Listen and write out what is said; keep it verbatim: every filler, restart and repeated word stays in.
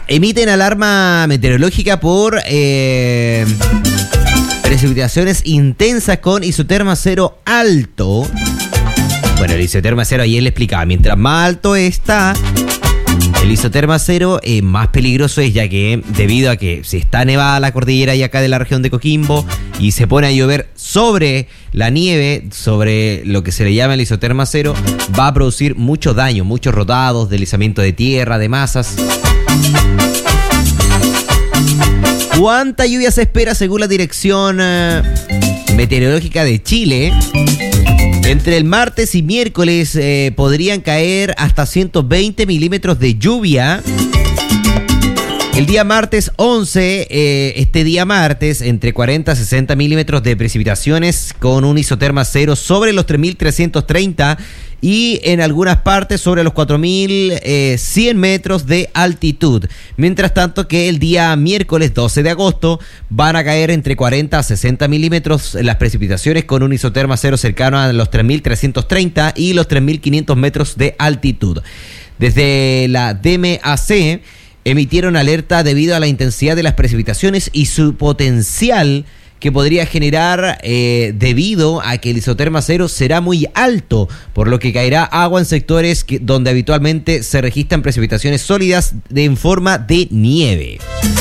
Emiten alarma meteorológica por eh, precipitaciones intensas con isoterma cero alto. Bueno, el isoterma cero ayer le explicaba, mientras más alto está el isoterma cero, eh, más peligroso es, ya que debido a que si está nevada la cordillera y acá de la región de Coquimbo y se pone a llover sobre la nieve, sobre lo que se le llama el isoterma cero, va a producir mucho daño, muchos rodados, deslizamiento de tierra, de masas. ¿Cuánta lluvia se espera según la Dirección eh, Meteorológica de Chile? Entre el martes y miércoles eh, podrían caer hasta ciento veinte milímetros de lluvia. El día martes once, eh, este día martes, entre cuarenta a sesenta milímetros de precipitaciones con un isoterma cero sobre los tres mil trescientos treinta y en algunas partes sobre los cuatro mil cien metros de altitud. Mientras tanto que el día miércoles doce de agosto van a caer entre cuarenta a sesenta milímetros las precipitaciones con un isoterma cero cercano a los tres mil trescientos treinta y los tres mil quinientos metros de altitud. Desde la D M A C emitieron alerta debido a la intensidad de las precipitaciones y su potencial que podría generar eh, debido a que el isoterma cero será muy alto, por lo que caerá agua en sectores que, donde habitualmente se registran precipitaciones sólidas de, en forma de nieve.